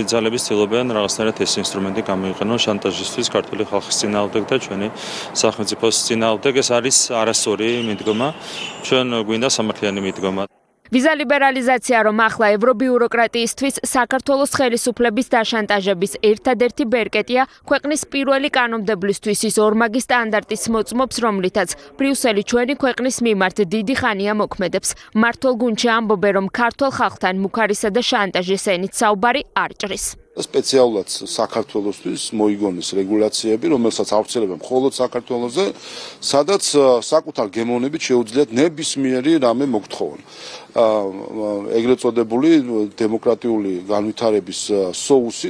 ძალების ცდილობენ რაღაცნაირად ეს ინსტრუმენტი გამოიყენონ შანტაჟისთვის ქართული ხალხის წინააღმდეგ და ჩვენი სახელმწიფოს წინააღმდეგ. ეს არის არასწორი მიდგომა. ჩვენ გვინდა სამართლიანი მიდგომა. ვიზა ლიბერალიზაცია, რომ ახლა ევრობიუროკრატიისთვის საქართველოს ხელისუფლების დაშანტაჟების ერთადერთი ბერკეტია, ქვეყნის პირველი კანონმდებლისთვის ის ორმაგი სტანდარტის მოწმობს, რომლითაც ბრიუსელი ჩვენი ქვეყნის მიმართ დიდი ხანია მოქმედებს. მართლ გუნდში ამბობენ, რომ ქართულ ხალხთან მუქარისა და შანტაჟის ენით საუბარი არ ჭრის. სპეციალურად საქართველოსთვის მოიგონეს რეგულაციები, რომელსაც ავრცელებენ მხოლოდ საქართველოზე, სადაც საკუთარ გემოვნებით შეუძლიათ ნებისმიერი რამე მოგთხოვონ. ეგრეთ წოდებული დემოკრატიული განვითარების სოუსი